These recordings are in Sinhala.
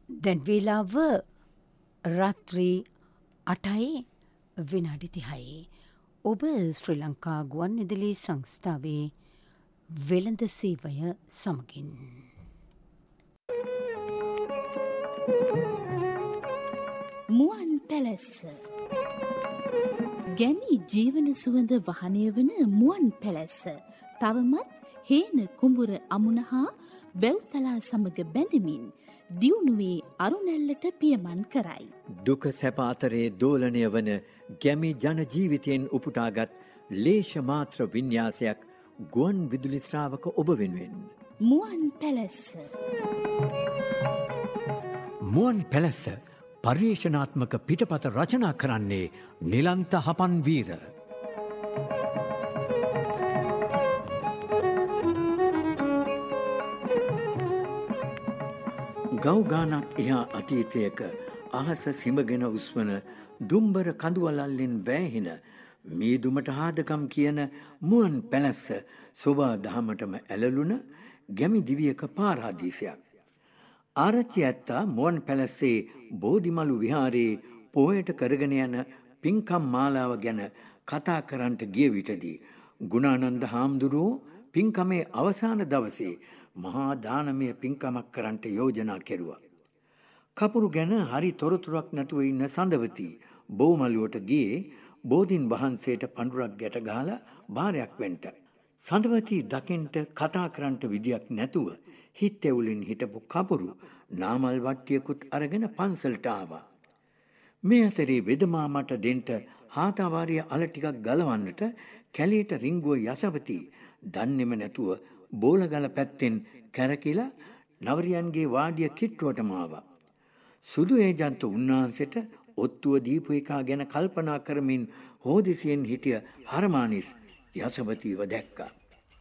දැන් වේලාව රාත්‍රී 8:30. ඔබ ශ්‍රී ලංකා ගුවන්විදුලි සංස්ථාවේ වෙළඳ සේවය සමගින්. මුවන් පැලැස්ස. ගැමි ජීවන සුවඳ වහනය වන මුවන් පැලැස්ස තවමත් හේන කුඹුර අමුණහා වැව්තලා සමග බැඳමින් දියුණුවේ අරුණැල්ලට පියමන් කරයි. දුක සැප අතරේ දෝලනය වන ගැමි ජන ජීවිතයෙන් උපුටාගත් ලේෂ මාත්‍ර වින්‍යාසයක් ගුවන් විදුලි ශ්‍රාවක ඔබ වෙනුවෙන්. මුවන් පැලැස්ස. මුවන් පැලැස්ස පර්යේෂණාත්මක පිටපත රචනා කරන්නේ නිලන්ත හපන් වීර. ගෞගානක් එහා අතීතයක අහස සිමගෙන උස්වන දුම්බර කඳුවලල්ලෙන් වැෑහෙන මීදුමට හාදකම් කියන මුවන් පැලැස්ස සොබා දහමටම ඇලලුන ගැමි දිවියක පාරාදීසයක්. ආරච්චි ඇත්තා මුවන් පැලැස්සේ බෝධිමලු විහාරයේ පොහොයට කරගෙන යන පින්කම් මාලාව ගැන කතා කරන්නට ගිය විටදී ගුණානන්ද හාමුදුරුවෝ පින්කමේ අවසාන දවසේ මහා දානමය පින්කමක් කරන්නට යෝජනා කෙරුවා. කපුරු ගැන හරි තොරතුරක් නැතුව ඉන්න සඳවතී බෝමලුවට ගියේ බෝධින් වහන්සේට පඳුරක් ගැට ගහලා බාරයක් වෙන්ට. සඳවතී දකින්ට කතා කරන්නට විදියක් නැතුව හිත් ඇවුලින් හිටපු කපුරු නාමල් වට්ටියකුත් අරගෙන පන්සලට ආවා. මේ අතරේ වෙදමා මට දෙන්න හාතාවාරිය අල ටිකක් ගලවන්නට කැලේට රිංගුව යසවතී දන්නේම නැතුව බෝලගල පැත්තෙන් කැරකිලා නවරියන්ගේ වාඩිය කිට්ටුවටම ආවා. සුදු ඒජන්ත උන්වහන්සේට ඔත්තුව දීපු එකා ගැන කල්පනා කරමින් හෝදිසියෙන් හිටිය හරමානිස් යසවතීව දැක්කා.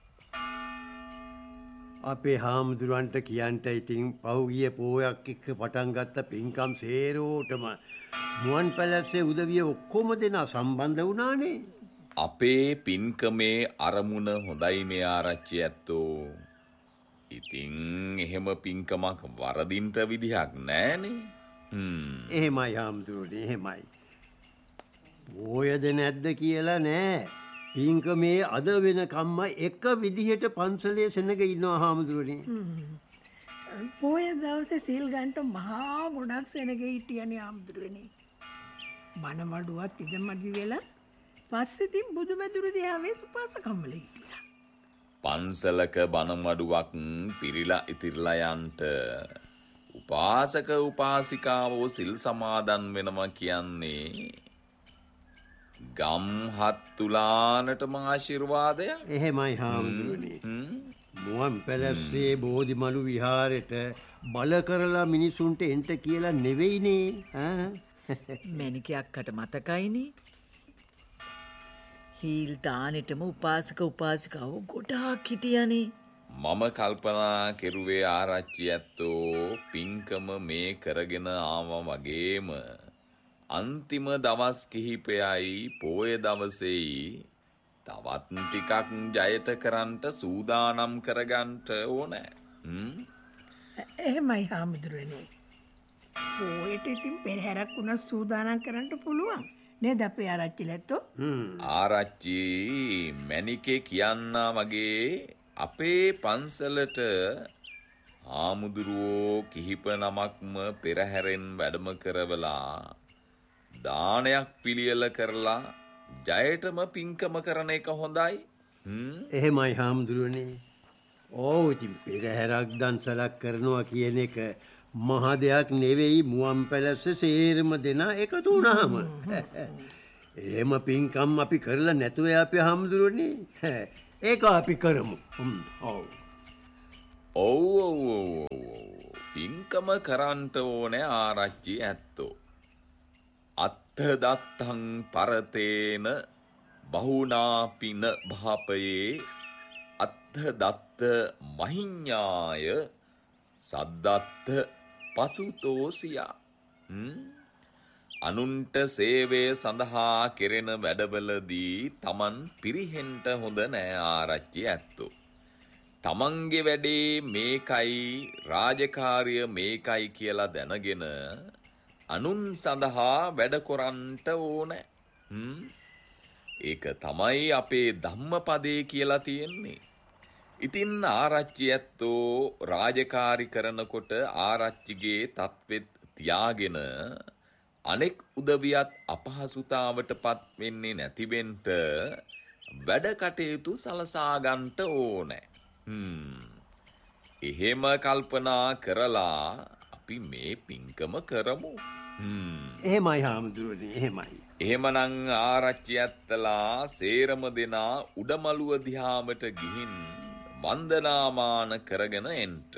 අපේ හාමුදුරුවන්ට කියන්ට ඉතින් පෞගිය පෝයක් එක්ක පටන් ගත්ත පින්කම් සේරෝටම මුවන් පැලැස්සේ උදවිය ඔක්කොම දෙනා සම්බන්ධ වුණානේ. අපේ පින්කමේ අරමුණ හොඳයිනේ ආරච්චි ඇත්තෝ. ඉතින් එහෙම පින්කමක් වරදින්ට විදිහක් නෑනේ. එහෙමයි හාමුදුරුවනේ එහෙමයි. පෝයද නැද්ද කියලා නෑ. පින්කමේ අද වෙනකම්ම එක විදිහට පන්සලේ සෙනග ඉන්නවා හාමුදුරුවනේ. පෝය දවසේ සීල් ගන්නට මහා ගොඩක් සෙනග හිටියනේ හාමුදුරුවනේ. බණමඩුවත් ඉදමදි වෙලා පස්සෙතින් බුදුමැදුරු දිහාවේ උපාසකම්මල හිටියා. පන්සලක බණමඩුවක් පිරිලා ඉතිරලා යන්ට උපාසක උපාසිකාවෝ සිල් සමාදන් වෙනවා කියන්නේ ගම්හත් තුලානටම ආශිර්වාදයක්. එහෙමයි හාමුදුරුවනේ. මුවන් පැලැස්සේ බෝධිමලු විහාරෙට බල කරලා මිනිසුන්ට එන්ට කියලා නෙවෙයිනේ. මැනිකයක්කට මතකයිනේ. හීල් දානෙටම උපාසක උපාසිකාව ගොඩාක් හිටියනේ. මම කල්පනා කෙරුවේ ආරච්චි ඇත්තෝ පින්කම මේ කරගෙන ආවා වගේම අන්තිම දවස් කිහිපයයි පෝය දවසේයි තවත් ටිකක් ජයට කරන්ට සූදානම් කරගන්නට ඕනෑ. එහෙමයි හාමුදුරනේ. පෝයට ඉතින් පෙරහැරක් වුණා සූදානම් කරන්න පුළුවන්. නේද අපේ ආරච්චි ලැත්තෝ? ආරච්චි මැනිකේ කියන්නා වගේ අපේ පන්සලට හාමුදුරුවෝ කිහිප නමක්ම පෙරහැරෙන් වැඩම කරවලා දානයක් පිළියෙල කරලා ජයටම පින්කම කරන එක හොඳයි. එහෙමයි හාමුදුරුවනේ. ඕ ඉතින් පෙරහැරක් දන්සලක් කරනවා කියන එක මහ දෙයක් නෙවෙයි. මුවන් පැලැස්ස සේරම දෙනා එකතු වුණාම එහෙම පින්කම් අපි කරලා නැතුව අපේ හාමුදුරුවනේ. ඒක අපි කරමු. ඔව් පින්කම කරන්ට ඕනේ ආරච්චි ඇත්තෝ. අත්ථ දත්තං පරතේන බහුනාපින භාපයේ අත්ථ දත්ත මහිඤ්ඤාය සද්දත්ත පසුතෝසියා. අනුන්ට සේවය සඳහා කෙරෙන වැඩවලදී Taman පිරිහෙන්ට හොඳ නෑ ආරච්චි ඇත්තෝ. තමන්ගේ වැඩේ මේකයි රාජකාරිය මේකයි කියලා දැනගෙන අනුන් සඳහා වැඩ කරන්නට ඕනේ. ඒක තමයි අපේ ධම්මපදේ කියලා තියෙන්නේ. ඉතින් ආරච්චි ඇත්තෝ රාජකාරි කරනකොට ආරච්චිගේ තත්වෙත් තියාගෙන අනෙක් උදවියත් අපහසුතාවටපත් වෙන්නේ නැතිවෙන්ට වැඩ කටයුතු සලසා ගන්නට ඕනේ. එහෙම කල්පනා කරලා අපි මේ පින්කම කරමු. එහෙමයි හාමුදුරුවනේ එහෙමයි. එහෙමනම් ආරච්චි ඇත්තලා සේරම දෙනා උඩමළුව දිහාමට ගිහින් වන්දනාමාන කරගෙන එන්ට.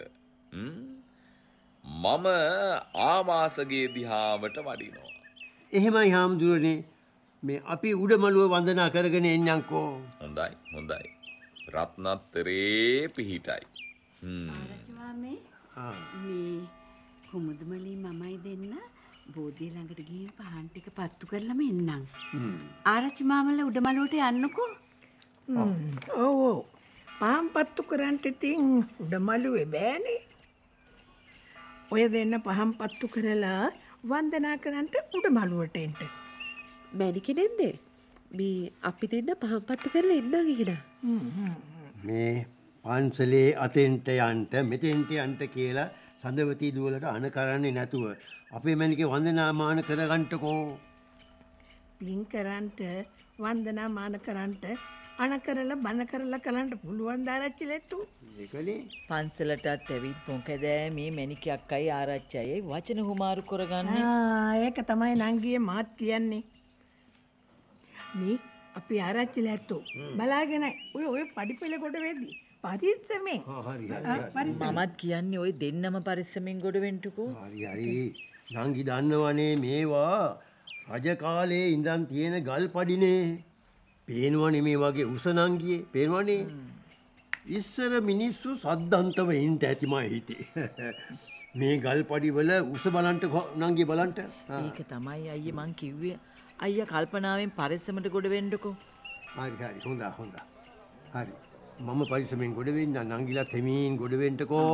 මම ආවාසගේ දිහාවට වඩිනවා. එහෙමයි හාමුදුරුවනේ මේ අපි උඩමළුව වන්දනා කරගෙන එන්නම්කෝ. හොඳයි හොඳයි. රත්නත්තරේ පිහිටයි. ආරච්චිමාමේ මේ කුමුදුමලී මමයි දෙන්න බෝධිය ළඟට ගිහින් පහන් ටික පත්තු කරලම එන්නම්. ආරච්චි මාමලා උඩමළුවට යන්නකෝ. ඔව් පහන් පත්තු කරන්ට ඉතින් උඩමළුවේ බෑනේ. ඔය දෙන්න පහන් පත්තු කරලා වන්දනා කරන්ට උඩමළුවට එන්න. මැනිකේ නැද්ද? මේ අපි දෙන්න පහන් පත්තු කරලා එන්නම් ඉහිනා. මේ පන්සලේ අතෙන්ට යන්ට මෙතෙන්ට යන්ට කියලා සඳවතී දුවලට අන කරන්නේ නැතුව අපේ මැනිකේ වන්දනාමාන කරගන්නකෝ. පින් කරන්ට වන්දනාමාන කරන්ට අන කරලා බන කරලා කරන්න පුළුවන් දාරච්චි ලෙට්ටු. ඒකනේ පන්සලටත් ඇවිත් මොකද මේ මැනිකේ අක්කයි ආරච්චියයි වචන හුමාරු කරගන්නේ. ඒක තමයි නංගියේ මාත් කියන්නේ. මේ අපි ආරච්චි ලැත්තෝ බලාගෙන ඔය පඩිපෙළ කොට වෙද්දි පරිස්සමෙන්. හරි මමත් කියන්නේ ওই දෙන්නම පරිස්සමෙන් ගොඩ වෙන්නකෝ. හරි නංගි දන්නවනේ මේවා රජ කාලේ ඉඳන් තියෙන ගල් පඩිනේ. පේනවනේ මේ වගේ උස නංගියේ පේනවනේ. ඉස්සර මිනිස්සු සද්දන්තව ඉන්න ඇති මා හිතේ. මේ ගල් පඩි වල උස බලන්ට නංගි බලන්ට. ඒක තමයි අයියේ මං කිව්වේ. අයියා කල්පනාවෙන් පරිස්සමට ගොඩ වෙන්නකෝ. හරි හොඳයි. හරි මම පරිස්සමෙන් ගොඩ වෙන්න නංගිලා තෙමින් ගොඩ වෙන්නකෝ.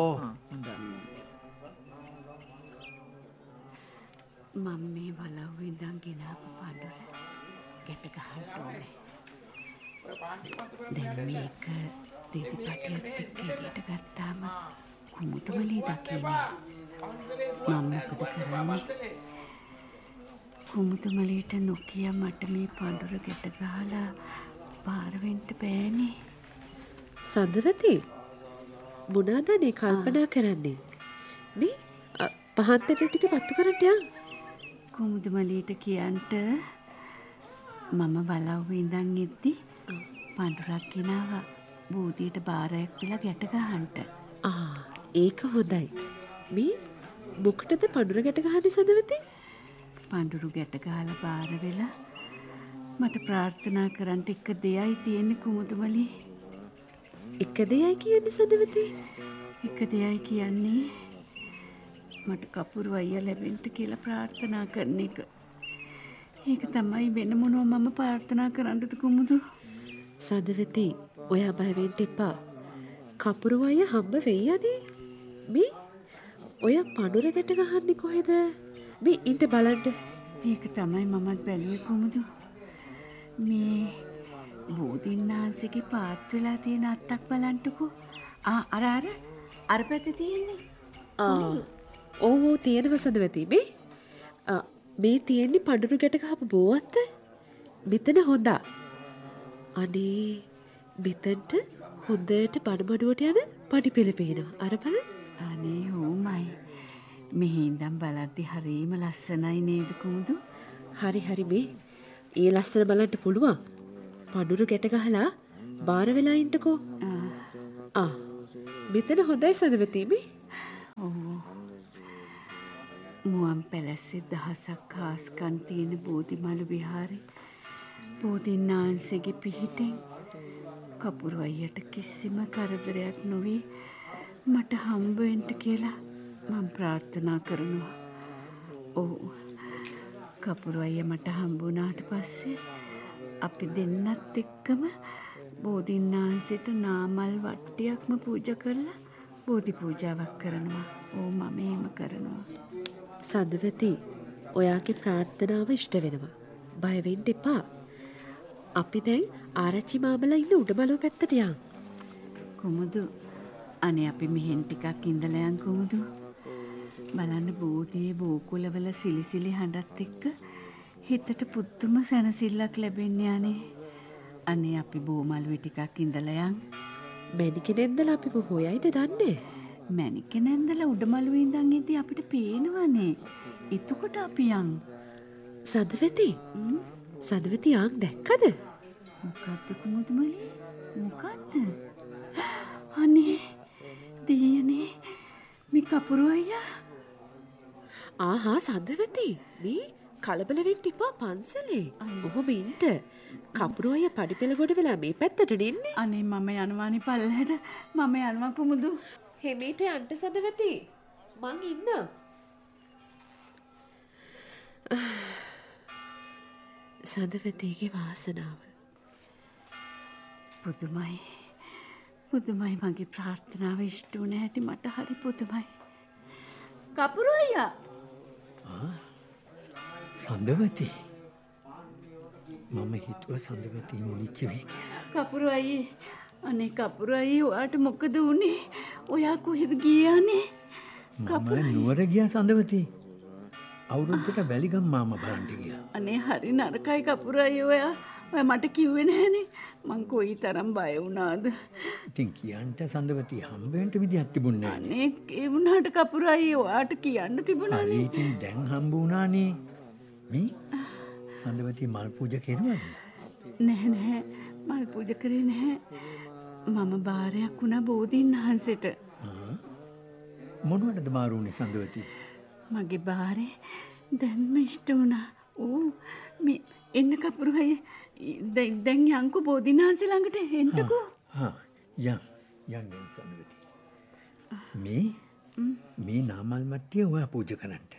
මම මේ වලව්ව ඉඳන් ගෙනාපු පඳුර ගැට ගහන්න ඕනේ. දැන් මේක දෙදිපටියත් එක්ක එළියට ගත්තාම කුමුදුමලී දකින්නේ. මම මොකද කරන්නේ? කුමුදුමලීට නොකිය මට මේ පඳුර ගැට ගහලා පාර වෙන්න බෑනේ. සඳවතී මොනවාදනේ කල්පනා කරන්නේ? මේ පහන් ටික පත්තු කරන්න යන්න. කුමුදුමලීට කියන්ට මම වලව්ව ඉඳන් ඉද්දි පඳුරක් ගෙනාවා බෝධියට බාරයක් පිළ ගැට ගහන්නට. ඒක හොඳයි. මේ මොකටද පඳුර ගැට ගහන්නේ සඳවතී? පඳුරු ගැට ගහලා බාර වෙලා මට ප්‍රාර්ථනා කරන්න එක දෙයයි තියෙන්නේ කුමුදුමලී. එක දෙයයි කියන්නේ සඳවතී? එක දෙයයි කියන්නේ මට කපුරු අයියා ලැබෙන්න කියලා ප්‍රාර්ථනා කරන එක. ඒක තමයි වෙන මොනවා මම ප්‍රාර්ථනා කරන්නද කුමුදු? සඳවතී ඔයා බය වෙන්න එපා. කපුරු අයියා හම්බ වෙයියනේ. මේ ඔය පඳුර ගැට ගහන්නේ කොහෙද? මේ ඉන්න බලන්න. ඒක තමයි මමත් බැලුවේ කුමුදු. මේ බෝධින්නාන්සේගේ පාත් වෙලා තියෙන අත්තක් බලන්නකෝ. අර පැත්තේ තියෙන්නේ. ඔව් තියෙනවා සඳවතී. මේ තියෙන්නේ පඳුරු ගැට ගහපු බෝවත්ත. මෙතන හොඳා. අනේ මෙතනට හොඳට බඩමඩුවට යන පඩිපෙළ පේනවා. අර බලන්න. අනේ හොමයි. මෙහි ඉඳන් බලද්දි හරිම ලස්සනයි නේද කුමුදු? හරි මේ ඒ ලස්සන බලන්න පුළුවන්. පඳුරු ගැට ගහලා බාර වෙලා ඉන්නකෝ. මෙතන හොඳයි සඳවතී මේ. මුවන් පැලස්සේ දහසක් හාස්කම් තියෙන බෝධිමළු විහාරේ බෝධින්නාන්සේගේ පිහිටෙන් කපුරු අයියට කිසිම කරදරයක් නොවී මට හම්බ වෙන්න කියලා මම ප්‍රාර්ථනා කරනවා. ඔව් කපුරු අයියා මට හම්බ වුණාට පස්සේ අපි දෙන්නත් එක්කම බෝධින්නාන්සේට නාමල් වට්ටියක්ම පූජා කරලා බෝධි පූජාවක් කරනවා. ඕ මම එහෙම කරනවා. සඳවති ඔයාගේ ප්‍රාර්ථනාව ඉෂ්ට වෙනවා. බය වෙන්න එපා. අපි දැන් ආරච්චි මාමලා ඉන්න උඩමළුව පැත්තට යන්. කුමුදු අනේ අපි මෙහෙන් ටිකක් ඉඳලා යන් කුමුදු. බලන්න බෝධියේ බෝකුලවල සිලිසිලි හඬත් එක්ක හිතට පුදුම සැනසෙල්ලක් ලැබෙන්නේ අනේ. අනේ අපි බෝමළුවේ ටිකක් ඉඳලා යන්. මැණිකේ නැන්දලා අපි හොයයිද දන්නේ? මැණිකේ නැන්දලා උඩමළුවේ ඉඳන් ඉදී අපිට පේනවනේ. එතකොට අපි යන්. සඳවති සඳවති යාක් දැක්කද? මොකද්ද කුමුදුමලි? මොකද්ද? අනේ දෙයනේ මේ කපුරු අයියා. ආහා සඳවති මේ කලබල වෙන්න එපා පන්සලේ. ඔහොම ඉන්න. කපුරු අයියා පඩිපෙළ ගොඩ වෙලා මේ පැත්තට නෙන්නේ. අනේ මම යනවානේ පල්ලෙහාට. මම යනවා කුමුදු. හෙමීට යන්න සඳවති. මං ඉන්නම්. සඳවතිගේ වාසනාව. පුදුමයි. පුදුමයි මගේ ප්‍රාර්ථනාව ඉෂ්ට වුණ හැටි මට හරි පුදුමයි. කපුරු අයියා. සඳවති. මම හිතුවා සඳවති මුලිච්ච වෙයි කියලා. කපුරු අයියේ. අනේ කපුරු අයියේ ඔයාට මොකද වුනේ? ඔයා කොහෙද ගියානේ? මම නුවර ගියා සඳවති. අවුරුද්දට වැලිගම් මාමා බලන්න ගියා. අනේ හරි නරකයි කපුරු අයියේ ඔයා. ඔයා මට කිව්වේ නැහනේ. මං කොයි තරම් බය වුණාද. ඉතින් කියන්න සඳවති හම්බෙන්න විදියක් තිබුණේ නැහැ. අනේ ඒ වුණාට කපුරු අයියේ ඔයාට කියන්න තිබුණානේ. හරි ඉතින් දැන් හම්බ වුණානේ. මේ සඳවති මල් පූජා කෙරුවද? නැහැ මල් පූජා කරේ නැහැ. මම බාරයක් වුණා බෝධින්වහන්සේට. මොනවටද බාරුනේ සඳවති? මගේ බාරේ දැන්ම ඉෂ්ට වුණා. ඕ මේ එන්න කපුරු අයියේ දැන් යන්කෝ බෝධින්වහන්සේ ළඟට එන්නකෝ. යන් සඳවති. මේ නාමල් මට්ටිය ඔයා පූජා කරන්න.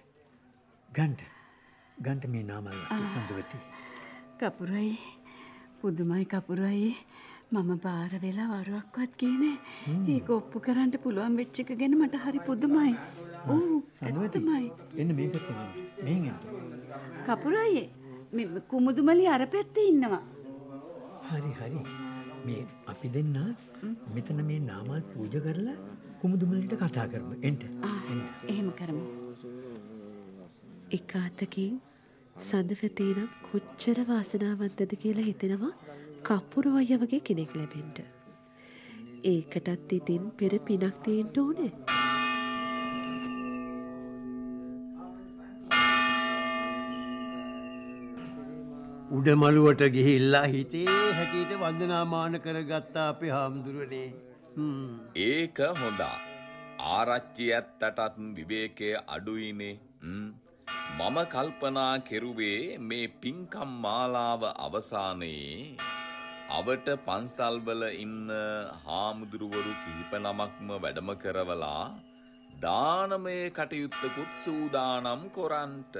ගන්ට මේ නාමල් මට්ටිය සඳවති. කපුරු අයියේ පුදුමයි කපුරු අයියේ. මම බාර වෙලා වරුවක්වත් කියන්නේ. ඒක ඔප්පු කරන්න පුළුවන් වෙච්ච එක ගැන මට හරි පුදුමයි. ඕ සඳවති එන්න මේ පැත්තට මෙහෙන් එන්න. කපුරු අයියේ මේ කුමුදුමලි අර පැත්තේ ඉන්නවා. හරි. මේ අපි දෙන්න මෙතන මේ නාමල් පූජා කරලා කුමුදුමලිට කතා කරමු. එන්න. එහෙම කරමු. එක අතකින් සඳවති නම් කොච්චර වාසනාවන්තද කියලා හිතෙනවා කපුරු අයියා වගේ කෙනෙක් ලැබෙන්න. ඒකටත් ඉතින් පෙර පිනක් තියෙන්න ඕනේ. උඩමළුවට ගිහිල්ලා හිතේ හැටියට වන්දනාමාන කරගත්තා අපේ හාමුදුරුවනේ. ඒක හොඳා. ආරච්චි ඇත්තටත් විවේකයේ අඩුයිනේ. මම කල්පනා කෙරුවේ මේ පින්කම් මාලාව අවසානයේ අවට පන්සල්වල ඉන්න හාමුදුරුවරු කිහිප නමක්ම වැඩම කරවලා දානමය කටයුත්තකුත් සූදානම් කොරන්ට.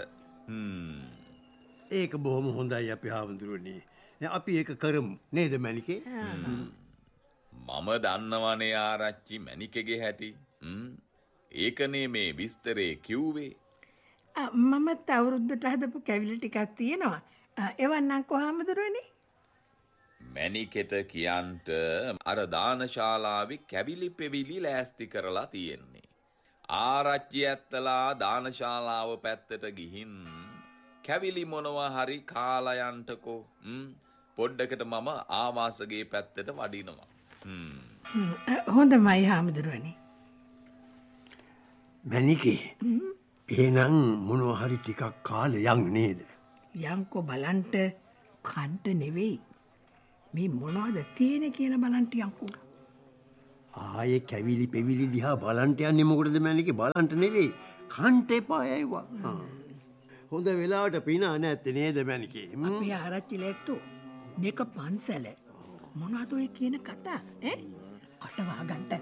ඒක බොහොම හොඳයි අපේ හාමුදුරුවනේ. අපි ඒක කරමු නේද මැනිකේ? මම දන්නවනේ ආරච්චි මැනිකගේ හැටි. ඒකනේ මේ විස්තරේ කිව්වේ. මමත් අවුරුද්දට හදපු කැවිලි ටිකක් තියෙනවා. එවන්නම් කොහාමුදුරුවනේ? මැනිකෙට කියන්ට අර දානශාලාවේ කැවිලි පෙවිලි ලෑස්ති කරලා තියෙන්නේ. ආරච්චි ඇත්තලා දානශාලාව පැත්තට ගිහින් කැවිලි මොනවා හරි කාලා යන්ටකෝ. පොඩ්ඩකට මම ආවාසගේ පැත්තට වඩිනවා. හොඳමයි හාමුදුරුවනේ. මැනිකේ එහෙනම් මොනවා හරි ටිකක් කාලේ යන් නේද? යන්කෝ බලන්ට කන්ට නෙවෙයි. මේ මොනවද තියෙන්නේ කියලා බලන්ට යන්කෝ. ආයේ කැවිලි පෙවිලි දිහා බලන්ට යන්නේ මොකටද මැනිකේ? බලන්ට නෙවෙයි කන්ට එපා ඇයිවා. හොඳ වෙලාවට පිනා නැත්තේ නේද මැනිකේ? අපි ආරච්චි ලැත්තෝ මේක පන්සල. මොනවද ඔය කියන කතා? කට වහගන්න